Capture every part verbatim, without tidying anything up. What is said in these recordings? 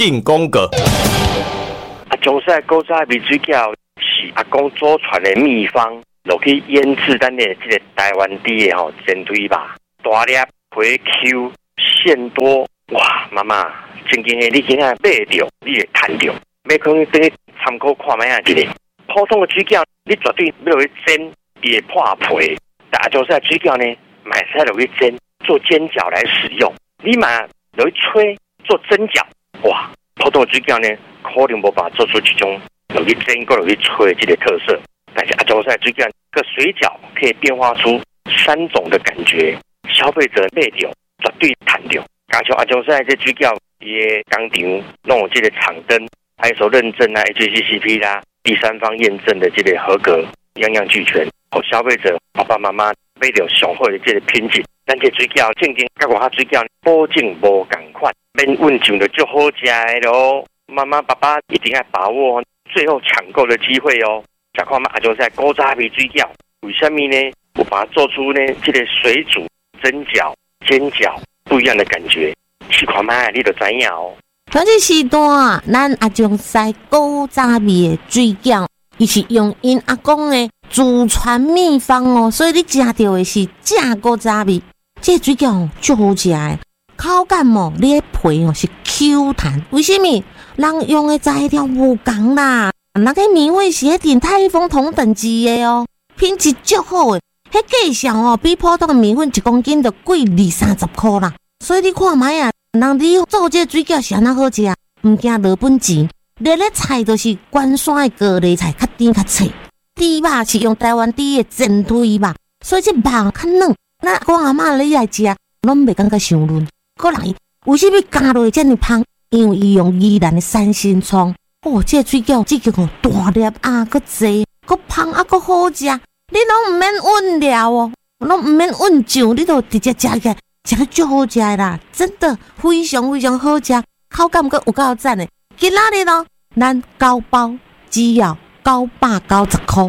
进宫格。 啊，中式古早味水饺是阿公祖传的秘方，落去腌制咱的这个台湾地的吼煎堆吧，大粒皮 Q 馅多，哇，妈妈，真经的你今仔买着，你会赚着，要可能等于参考看卖啊一个。普通的水饺，你绝对要落去煎，伊会破皮。但阿中式水饺呢，买菜落去煎，做煎饺来使用。你嘛落去吹，做蒸饺，哇，普通的水饺呢，可能无办法做出这种落去煎过落去吹这个特色。但是阿中式水饺个水饺可以变化出三种的感觉，消费者买着绝对赚着。加上阿中式这水饺，伊的工厂弄有这个厂灯、I S O 认证啊、H A C C P 啦、第三方验证的这个合格，样样俱全。哦，消费者爸爸妈妈买着上好的这个品质，咱这水饺正经甲外口水饺保证无同款，免问上就足好食的咯。妈妈爸爸一定要把握最后抢购的机会哦。吃看嘛，阿中式古早味水饺，为什么呢？我把它做出呢这个水煮、蒸饺、煎饺不一样的感觉，试看嘛，你就知影哦。 像这时段，咱阿中式古早味的水饺，伊是用因阿公的祖传秘方哦，所以你食到的是正古早味。这水饺最好食的，口感哦，你的皮哦是 Q 弹。为什么？人用的材料无同啦，那个米粉是迄顶泰丰同等级的哦，品质足好的。迄价上哦，比普通的米粉一公斤就贵二三十块啦。所以你看卖啊，人你做这水饺是安那好食，唔惊落本钱。热热菜就是关山的高丽菜，较甜较脆。猪肉是用台湾猪的煎堆肉，所以这肉较嫩。那我阿嬷你来食，拢袂感觉伤嫩。过来，为什么加落这么香？因为伊用宜兰的三星葱。哦，这水饺这个哦大粒啊，搁济，搁香啊，搁好食。你拢唔免温料哦，拢唔免温酱，你都直接食起来，食得最好食的啦！真的非常非常好食，口感搁有够赞的。今仔日咯，咱九包只要九百九十块。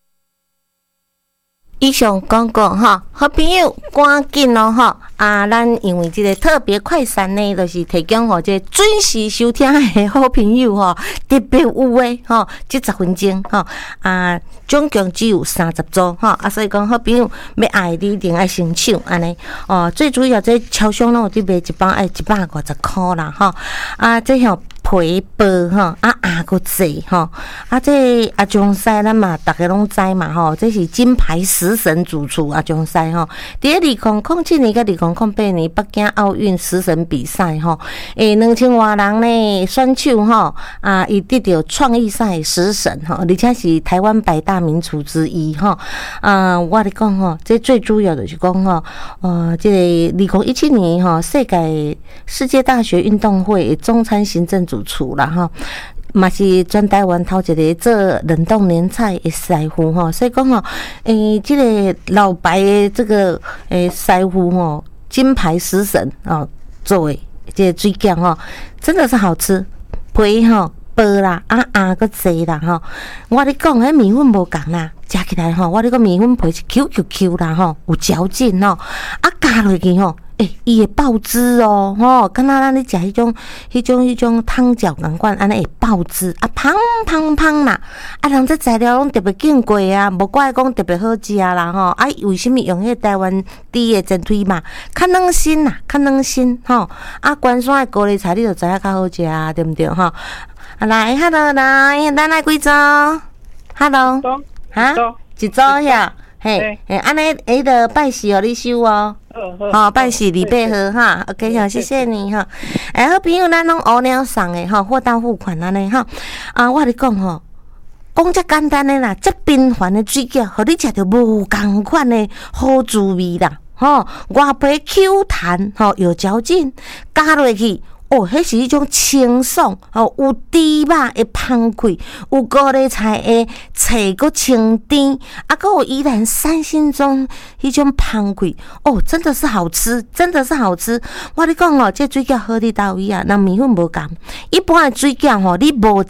以上广告哈，好朋友赶紧咯哈！啊，咱因为这个特别快闪呢，就是提供互这准时收听的好朋友吼，特别有诶吼，七十分钟吼啊，总共只有三十组吼啊，所以讲好朋友要爱你一定爱先抢安尼哦。最主要这超商拢有伫卖一包爱一百五十块啦吼啊，这项。皮薄吼，啊啊个济吼，啊这阿中西咱嘛，大家拢知嘛吼，这是金牌食神主厨阿中西吼。伫二零零七年甲二零零八年北京奥运食神比赛吼，诶，两千多人呢选手吼，啊，伊得到创意赛食神吼，而且是台湾百大名厨之一吼。啊，我咧讲吼，这最主要就是讲吼，呃，这个二零一七年吼，世界世界大学运动会中餐行政主厨啦哈，嘛是全台湾头一个做冷冻年菜的师傅哈，所以讲吼，诶，这个老白的这个诶师傅吼，金牌食神哦，做的这个水饺吼，真的是好吃，皮吼薄啦，啊啊个济啦吼，我咧讲，迄米粉无共啦，食起来吼，我咧讲米粉皮是 Q Q Q 啦吼，有嚼劲吼，啊加落去吼。诶，伊会爆汁哦，吼，敢若咱咧食迄种、迄种、迄种汤饺共款，安尼会爆汁，啊，香香香啦，啊，人这材料拢特别见过啊，无怪讲特别好食啦，吼，啊，为什么用迄台湾猪的煎腿嘛，较软身啦，较软身，吼，啊，关山的高丽菜你就知影较好食啊，对毋对，吼？啊，来 ，hello， 来，咱来几组 ？hello， 哈，一组呀，嘿，嘿，安尼，迄个拜四互你收哦。好，拜喜礼拜贺哈 ，OK 好，谢谢你哈。哎，好朋友，咱拢乌鸟送的哈，货到付款安尼哈。啊，我跟你讲吼，讲遮简单的啦，遮平凡的水饺，互你食着无共款的好滋味啦。吼，外皮 Q 弹，吼有嚼劲，加落去。哦，迄是迄种清爽，哦，有猪肉的香气，有高丽菜的脆个清甜，啊，搁有宜兰三星钟迄种香气，哦，真的是好吃，真的是好吃。我咧讲哦，这水饺好伫倒位啊，人米粉无共，一般的水饺吼，你无在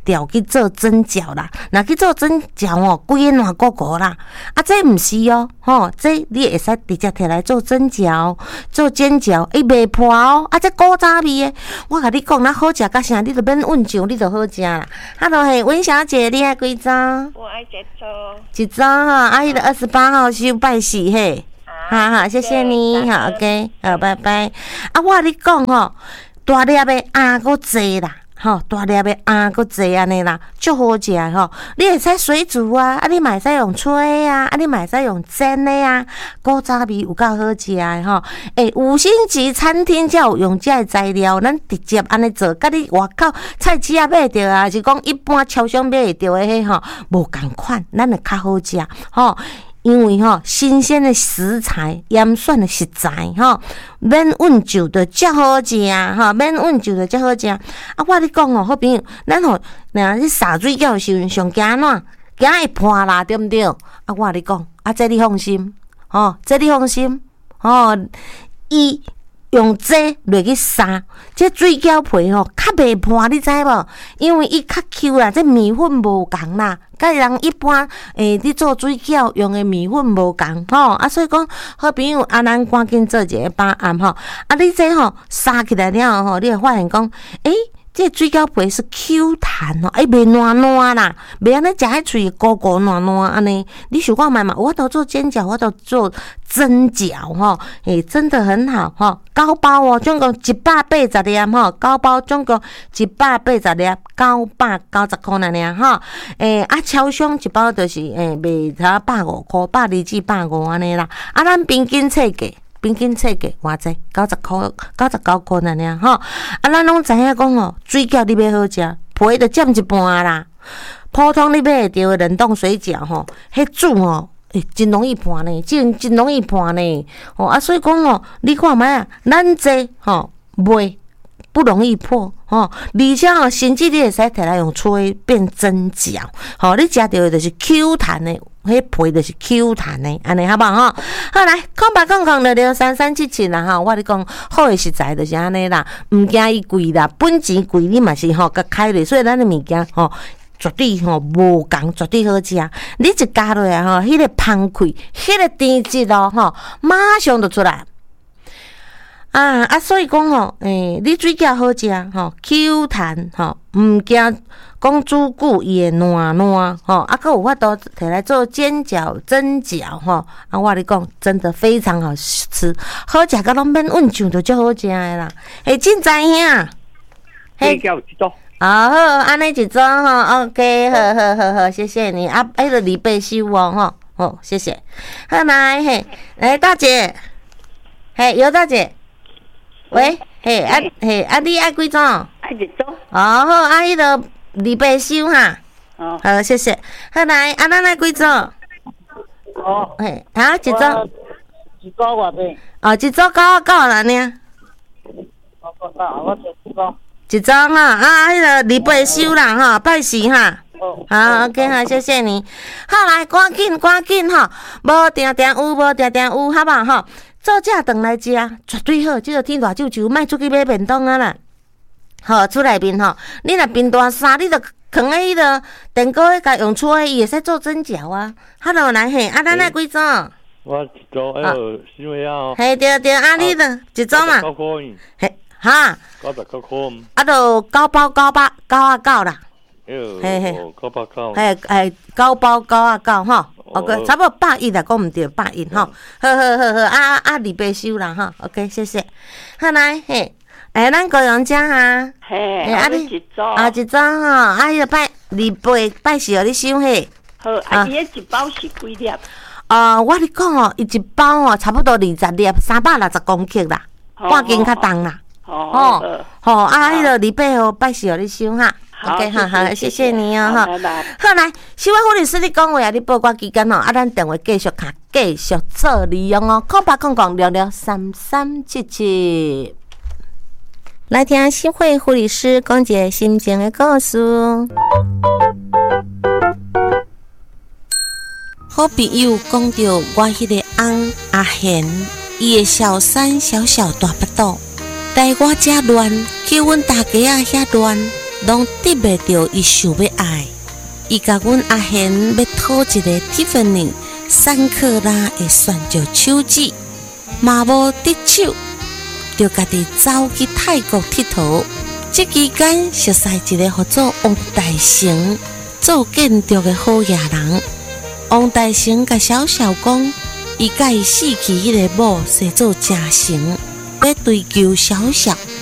条去做蒸饺啦，若去做蒸饺哦，规个烂糊糊啦。啊，这毋是哦，吼，这你会使直接摕来做蒸饺、做煎饺，伊袂破哦。啊，这古早味的，我甲你讲，咱好食甲啥，你著免问上，你著好食啦。Hello， 嘿，温小姐，你爱几张？ 我爱一组。 一张哈，阿姨的二十八号收拜喜嘿。好好，谢谢你，好 ，OK， 好，拜拜。啊，我甲你讲吼，大粒的鸭搁济啦，吼，大粒的鸭搁济安尼啦，足好食吼。你会使水煮啊，啊，你嘛会使用吹啊，啊，你嘛会使用煎的啊，古早味有够好食的吼。诶、欸，五星级餐厅才有用这材料，咱直接安尼做，甲你外口菜市啊买着啊，是讲一般超商买会着的迄吼，无共款，咱会较好食吼。因为吼新鲜的食材、腌选的食材吼，免温酒的才好食吼，免温酒的才好食。啊，我你讲哦，好朋友，咱吼若你洒水饺的时阵上惊哪？惊会破啦，对毋对？啊，我你讲，啊，这你放心，吼，这你放心，吼，伊。用这落去杀，这水饺皮吼较袂破，你知无？因为伊较 Q 啦，这米粉无共啦，甲人一般诶，你做水饺用的米粉无共吼，啊，所以讲好朋友啊，咱赶紧做一个把案吼，啊，你这吼杀起来了吼，你会发现讲，诶、欸。这水饺皮是 Q 弹哦，哎，袂烂烂啦，袂安尼食喺喙糊糊烂烂安尼。你想看卖嘛？我都做煎饺，我都做蒸饺吼，诶，真的很好吼。九包哦，总共一百八十粒吼，九包总共一百八十粒，九百九十块那尔吼。诶，啊，超商一包就是诶卖差百五块，百二至百五安尼啦。啊，咱平均测价。平均测价偌济？九十块、九十九块那尔吼。啊，咱拢知影讲吼，水饺你要好食，皮就占一半啦。普通你买会着的冷冻水饺吼，迄煮吼，诶、欸，真容易破呢，真真容易破呢。吼啊，所以讲吼，你看卖啊，咱这吼卖不容易破吼，而且吼，甚至你会使摕来用吹变蒸饺，吼，你食着的就是 Q 弹的。迄皮就是 Q 弹的，安尼好不好？吼，好来，空白空空六六三三七七啦哈！我咧讲好诶食材就是安尼啦，毋惊伊贵啦，本钱贵你嘛是吼，甲开咧，所以咱诶物件吼，绝对吼无共，绝对好食。你一加落来吼，迄个芳气，迄个甜质咯吼，马上就出来。啊啊，所以讲吼，诶、欸，你水饺好食吼 ，Q 弹吼，毋惊。讲煮久伊会烂烂吼，啊，佮有法度摕来做煎饺、蒸饺吼。啊，我咧讲，真的非常好吃，好食甲拢免温酱就足好食的啦。嘿，真知影。 嘿，叫一组。 啊好，安尼一组吼 ，OK， 好好好好，谢谢你啊，迄个李贝修哦吼，好，谢谢。好来嘿，来大姐，嘿，尤大姐，喂，嘿啊嘿啊，你爱几种？ 爱一组。 哦好，啊迄个。李贝修哈，哦，好，谢谢。好来，啊，咱来几组？ 哦， 嘿，啊，一组， 一组偌济？ 哦，一组九啊九啦呢。 九九九，我做一组。 一组哈，啊，迄个李贝修啦哈，拜喜哈。哦。好 ，OK 好，谢谢你。好来，赶紧赶紧哈，无定定有，无定定有，好吧哈？做这顿来食，绝对好。即个天大舅舅，莫出去买便当啊啦。好，厝内面吼，你若冰大衫，你著放喺迄个电锅迄甲用吹，伊会使做蒸饺啊。哈喽，来嘿，啊，咱来几组？ 我一组，还有新味啊。 嘿，对对，啊，你著一组嘛。 九块。 嘿，哈。 九十九块。 啊，著九包九百九啊九啦。 嘿嘿，九百九。 嘿，嘿，九包九啊九吼。OK， 差不多百一啦，讲毋对，百一吼。好好好好，啊啊，二百收啦哈。OK， 谢谢。好来嘿。诶，咱高阳家哈， 嘿，啊你一组， 啊一组吼，啊迄个拜二八拜是互你收嘿。 好，啊伊迄一包是几粒？ 啊，我咧讲哦，伊一包哦，差不多二十粒，三百六十公克啦，半斤较重啦。 哦， 好，啊迄个二八号拜是互你收哈。OK， 好好，谢谢你哦哈。好来，小我护理师你讲话啊，你报关期间哦，啊咱电话继续卡，继续做利用哦，空八空空六六三三七七。来听新会护理师讲一个心情的故事。好朋友讲到我迄个翁阿贤，伊的小三小小大腹肚，带我遮乱，叫阮大家啊遐乱， 拢得袂到伊想要爱。伊甲阮阿贤要讨一个 Tiffany 三克拉的钻石手指，嘛无得手，就家己走去泰国佚佗。这期间熟识一个叫做王大成做建筑的好野人。王大成甲小小讲，伊甲伊死去迄个某生做真成，要追求小小。